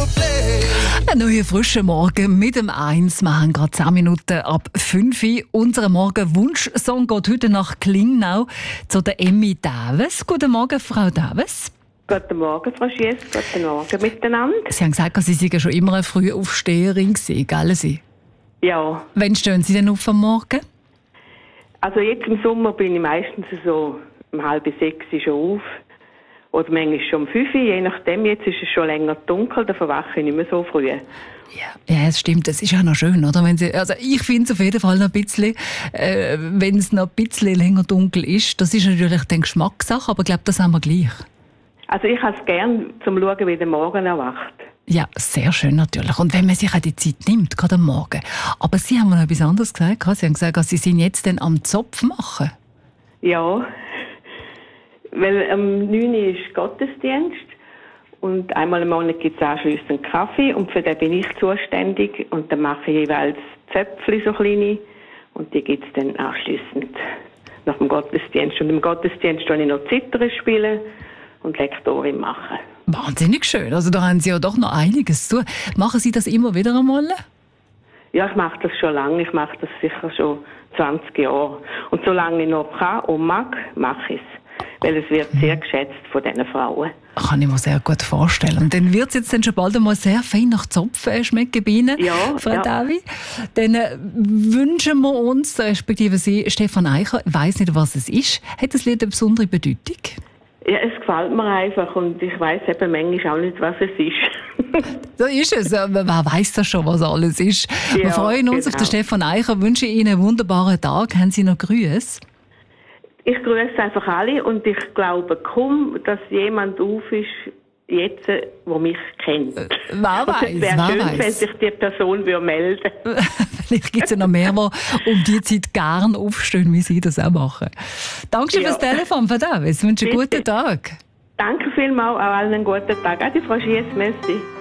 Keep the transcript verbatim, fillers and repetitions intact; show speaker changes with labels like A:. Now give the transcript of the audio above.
A: Ein neuer frischer Morgen mit dem eins. Wir haben gerade zehn Minuten ab fünf Uhr. Unser Morgen-Wunsch-Song geht heute nach Klingnau zu der Emmy Daves. Guten Morgen, Frau Daves.
B: Guten Morgen, Frau Schiess. Guten Morgen miteinander.
A: Sie haben gesagt, Sie seien schon immer eine frühe Aufsteherin gewesen, gell Sie?
B: Ja.
A: Wann stehen Sie denn auf am Morgen?
B: Also jetzt im Sommer bin ich meistens so um halb sechs schon auf. Oder manchmal schon um fünf Uhr, je nachdem. Jetzt ist es schon länger dunkel, da verwache ich nicht mehr so früh.
A: Ja, ja, es stimmt. Es ist ja noch schön, oder? Wenn Sie, also ich finde es auf jeden Fall noch ein bisschen, äh, wenn es noch ein bisschen länger dunkel ist. Das ist natürlich eine Geschmackssache, aber ich glaube, das haben wir gleich.
B: Also ich habe es gerne, zum Schauen, wie der Morgen erwacht.
A: Ja, sehr schön natürlich. Und wenn man sich auch die Zeit nimmt, gerade am Morgen. Aber Sie haben mir noch etwas anderes gesagt. Sie haben gesagt, Sie sind jetzt dann am Zopf machen.
B: Ja, weil am neun Uhr ist Gottesdienst und einmal im Monat gibt es anschliessend Kaffee und für den bin ich zuständig und dann mache ich jeweils Zöpfchen, so kleine, und die gibt es dann anschliessend nach dem Gottesdienst. Und im Gottesdienst spiele ich noch Zither spielen und Lektorin machen.
A: Wahnsinnig schön. Also da haben Sie ja doch noch einiges zu. Machen Sie das immer wieder einmal?
B: Ja, ich mache das schon lange. Ich mache das sicher schon zwanzig Jahre. Und solange ich noch kann und mag, mache ich es. Weil es wird sehr geschätzt von diesen Frauen.
A: Kann ich mir sehr gut vorstellen. Und dann wird es jetzt dann schon bald einmal sehr fein nach Zopf äh, schmecken bei Ihnen,
B: ja,
A: Frau
B: ja.
A: Davi. Dann äh, wünschen wir uns, respektive Sie, Stefan Eicher, ich weiss nicht, was es ist. Hat das Lied eine besondere Bedeutung?
B: Ja, es gefällt mir einfach und ich weiss eben manchmal auch nicht, was es ist.
A: So ist es. Wer weiss das schon, was alles ist.
B: Ja,
A: wir freuen uns
B: genau.
A: auf den Stefan Eicher, wünschen Ihnen einen wunderbaren Tag. Haben Sie noch Grüße?
B: Ich grüße einfach alle und ich glaube kaum, dass jemand auf ist, jetzt, der mich kennt.
A: Äh, wer weiß,
B: es wäre schön,
A: weiss.
B: wenn sich die Person melden würde.
A: Vielleicht gibt es ja noch mehr, die um diese Zeit gerne aufstehen, wie Sie das auch machen. Dankeschön
B: Ja.
A: fürs Telefon, Frau Davis. Ich wünsche einen
B: Bitte.
A: guten Tag.
B: Danke vielmals, auch allen einen guten Tag. Auch die Frau Schiess, merci.